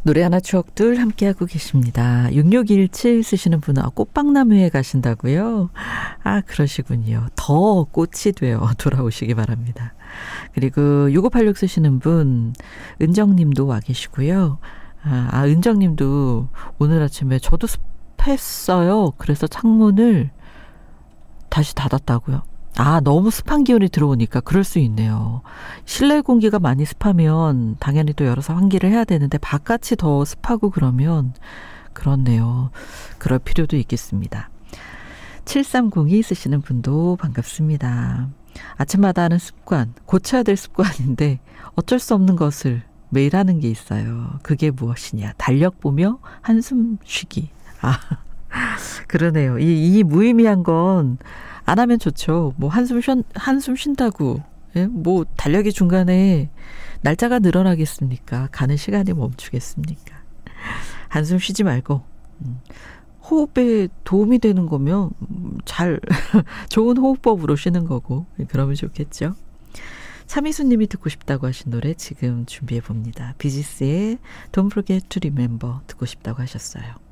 노래 하나 추억들 함께하고 계십니다. 6617 쓰시는 분은 꽃빵나무에 가신다고요? 아, 그러시군요. 더 꽃이 되어 돌아오시기 바랍니다. 그리고 6586 쓰시는 분 은정님도 와 계시고요. 은정님도 오늘 아침에 저도 습했어요. 그래서 창문을 다시 닫았다고요. 너무 습한 기운이 들어오니까 그럴 수 있네요. 실내 공기가 많이 습하면 당연히 또 열어서 환기를 해야 되는데 바깥이 더 습하고 그러면 그렇네요. 그럴 필요도 있겠습니다. 7302 쓰시는 분도 반갑습니다. 아침마다 하는 습관, 고쳐야 될 습관인데 어쩔 수 없는 것을 매일 하는 게 있어요. 그게 무엇이냐? 달력 보며 한숨 쉬기. 그러네요. 이 무의미한 건 안 하면 좋죠. 뭐 한숨 쉰다고. 예? 뭐 달력이 중간에 날짜가 늘어나겠습니까? 가는 시간이 멈추겠습니까? 한숨 쉬지 말고 호흡에 도움이 되는 거면 좋은 호흡법으로 쉬는 거고 그러면 좋겠죠. 차미수님이 듣고 싶다고 하신 노래 지금 준비해 봅니다. 비지스의 Don't Forget to Remember 듣고 싶다고 하셨어요.